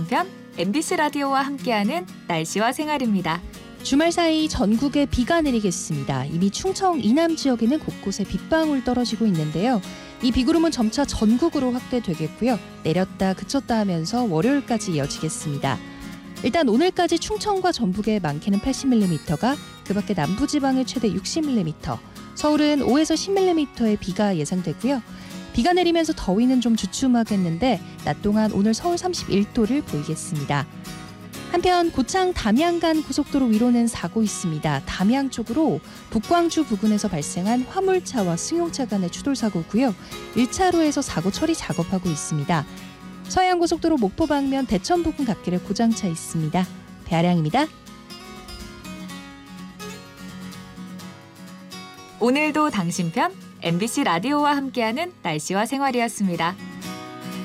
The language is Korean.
당신편 MBC 라디오와 함께하는 날씨와 생활입니다. 주말 사이 전국에 비가 내리겠습니다. 이미 충청 이남 지역에는 곳곳에 빗방울 떨어지고 있는데요. 이 비구름은 점차 전국으로 확대되겠고요. 내렸다 그쳤다 하면서 월요일까지 이어지겠습니다. 일단 오늘까지 충청과 전북에 많게는 80mm가, 그 밖에 남부지방에 최대 60mm, 서울은 5에서 10mm의 비가 예상되고요. 비가 내리면서 더위는 좀 주춤하겠는데 낮 동안 오늘 서울 31도를 보이겠습니다. 한편 고창 담양 간 고속도로 위로는 사고 있습니다. 담양 쪽으로 북광주 부근에서 발생한 화물차와 승용차 간의 추돌사고고요. 1차로에서 사고 처리 작업하고 있습니다. 서해안고속도로 목포 방면 대천 부근 갓길에 고장차 있습니다. 배아량입니다. 오늘도 당신편 MBC 라디오와 함께하는 날씨와 생활이었습니다.